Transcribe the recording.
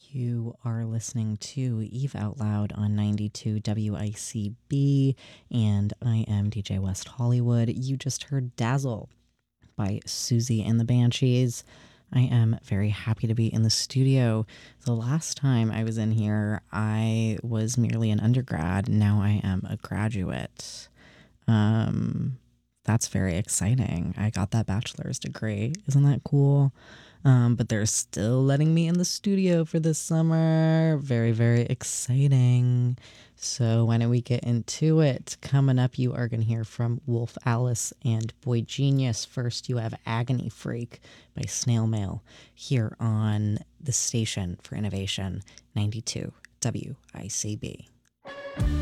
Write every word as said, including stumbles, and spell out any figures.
You are listening to Eve Out Loud on ninety-two W I C B, and I am D J West Hollywood. You just heard Dazzle by Susie and the Banshees. I am very happy to be in the studio. The last time I was in here, I was merely an undergrad. Now I am a graduate. Um, that's very exciting. I got that bachelor's degree. Isn't that cool? Um, but they're still letting me in the studio for this summer. Very, very exciting. So why don't we get into it? Coming up, you are going to hear from Wolf Alice and Boy Genius. First, you have Agony Freak by Snail Mail here on the Station for Innovation, ninety-two W I C B.